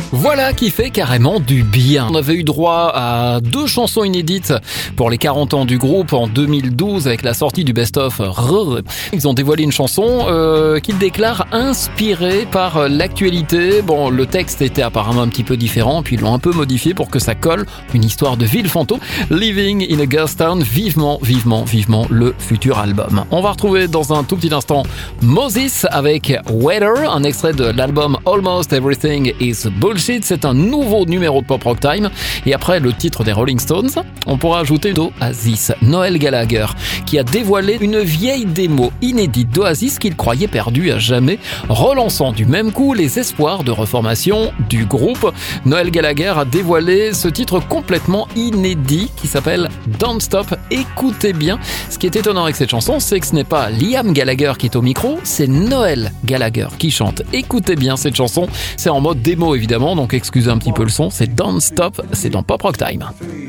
Voilà qui fait carrément du bien. On avait eu droit à 2 chansons inédites pour les 40 ans du groupe en 2012 avec la sortie du best-of. Ils ont dévoilé une chanson qu'ils déclarent inspirée par l'actualité. Bon, le texte était apparemment un petit peu différent, puis ils l'ont un peu modifié pour que ça colle. Une histoire de ville fantôme. Living in a Ghost Town. Vivement le futur album. On va retrouver dans un tout petit instant Moses avec Weather, un extrait de l'album Almost Everything is Bullshit. C'est un nouveau numéro de Pop Rock Time. Et après le titre des Rolling Stones, on pourra ajouter d'Oasis, Noel Gallagher, qui a dévoilé une vieille démo inédite d'Oasis qu'il croyait perdue à jamais, relançant du même coup les espoirs de reformation du groupe. Noel Gallagher a dévoilé ce titre complètement inédit qui s'appelle Don't Stop. Écoutez bien, ce qui est étonnant avec cette chanson, c'est que ce n'est pas Liam Gallagher qui est au micro, c'est Noel Gallagher qui chante. Écoutez bien cette chanson, c'est en mode démo évidemment, donc excusez un petit peu le son, c'est Don't Stop, c'est dans Pop Rock Time.